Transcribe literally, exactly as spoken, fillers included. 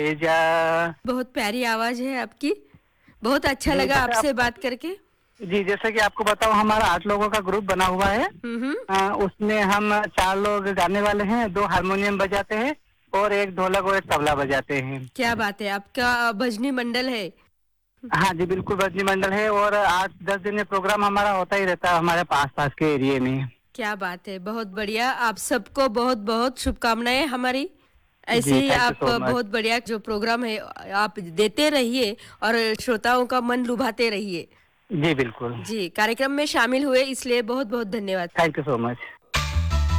तेजा। बहुत प्यारी आवाज़ है आपकी। बहुत अच्छा जी, लगा जैसे आप आपसे बात करके। जी, जैसे कि आपको बताऊँ हमारा आठ लोगों का ग्रुप बना हुआ है। हुँ, हुँ। अ, उसमें हम चार लोग गाने वाले हैं, दो हारमोनियम बजाते हैं और एक ढोलक और एक तबला बजाते हैं। क्या बात है! आपका भजनी मंडल है। हाँ जी, बिल्कुल भजनी मंडल है और आठ दस दिन में प्रोग्राम हमारा होता ही रहता है हमारे पास-पास के एरिये में। क्या बात है! बहुत बढ़िया। आप सबको बहुत-बहुत शुभकामनाएँ हमारी। ऐसे जी, ही थैंक यू आप सो मच। बहुत बढ़िया जो प्रोग्राम है आप देते रहिए और श्रोताओं का मन लुभाते रहिए। जी, बिल्कुल। जी, कार्यक्रम में शामिल हुए इसलिए बहुत-बहुत धन्यवाद। Thank you so much.